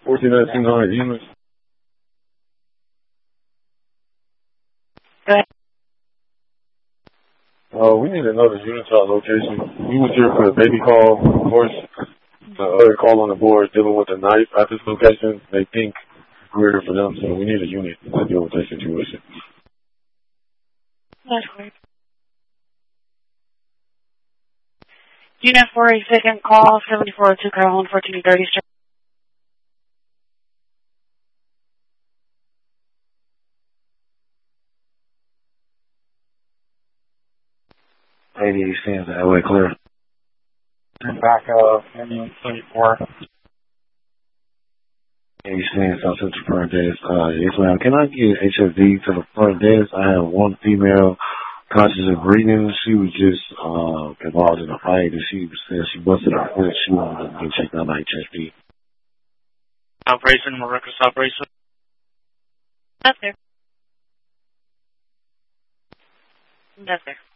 14,900 units. Go ahead. We need to know the Unitar location. We was here for a baby call. Of course, the other call on the board is dealing with a knife at this location. They think we're here for them, so we need a unit to deal with that situation. That's weird. Unit for a second call, 7402 Carolyn 1430. He stands that way clear. And back ambulance 34. He stands South Central front desk. Yes, ma'am. Can I get HFD to the front desk? I have one female conscious of breathing. She was just involved in a fight, and she said she busted her foot. She wanted to get checked out by HFD. Operation, Maracas operation. That's there. That's there.